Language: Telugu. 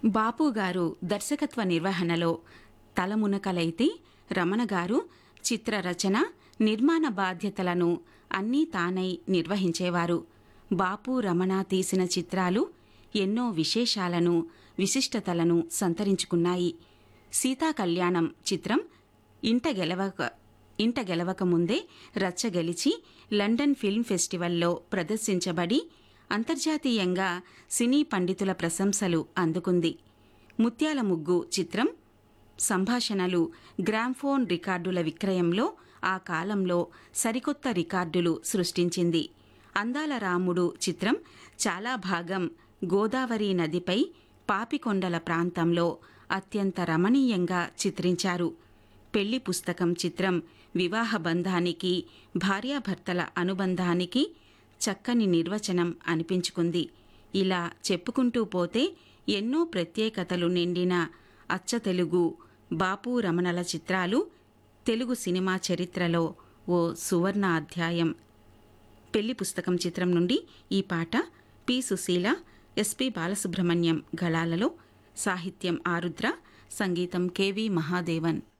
బాపు గారు దర్శకత్వ నిర్వహణలో తలమునకలైతే రమణ గారు చిత్ర రచన, నిర్మాణ బాధ్యతలను అన్నీ తానై నిర్వహించేవారు. బాపు, రమణ తీసిన చిత్రాలు ఎన్నో విశేషాలను, విశిష్టతలను సంతరించుకున్నాయి. సీతా కళ్యాణం చిత్రం ఇంట గెలవక ముందే రచ్చ గెలిచి లండన్ ఫిల్మ్ ఫెస్టివల్లో ప్రదర్శించబడి అంతర్జాతీయంగా సినీ పండితుల ప్రశంసలు అందుకుంది. ముత్యాల ముగ్గు చిత్రం సంభాషణలు గ్రామ్ఫోన్ రికార్డుల విక్రయంలో ఆ కాలంలో సరికొత్త రికార్డులు సృష్టించింది. అందాల రాముడు చిత్రం చాలా భాగం గోదావరి నదిపై పాపికొండల ప్రాంతంలో అత్యంత రమణీయంగా చిత్రించారు. పెళ్లి పుస్తకం చిత్రం వివాహ బంధానికి, భార్యాభర్తల అనుబంధానికి చక్కని నిర్వచనం అనిపించుకుంది. ఇలా చెప్పుకుంటూ పోతే ఎన్నో ప్రత్యేకతలు నిండిన అచ్చతెలుగు బాపు, రమణల చిత్రాలు తెలుగు సినిమా చరిత్రలో ఓ సువర్ణ అధ్యాయం. పెళ్లి పుస్తకం చిత్రం నుండి ఈ పాట పి. సుశీల, ఎస్పి. బాలసుబ్రహ్మణ్యం గళాలలో, సాహిత్యం ఆరుద్ర, సంగీతం కెవి మహాదేవన్.